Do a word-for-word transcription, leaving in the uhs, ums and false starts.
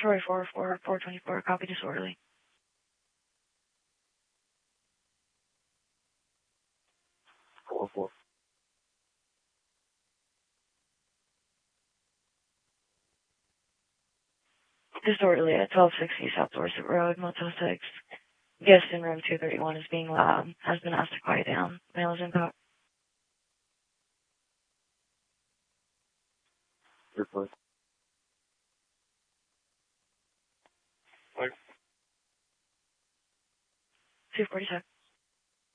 Troy four four, four twenty-four, copy disorderly. four four. Disorderly at twelve sixty South Dorset Road, Motel six. Guest in room two thirty-one is being loud. Has been asked to quiet down. Mail is in cop. Report. two forty-seven.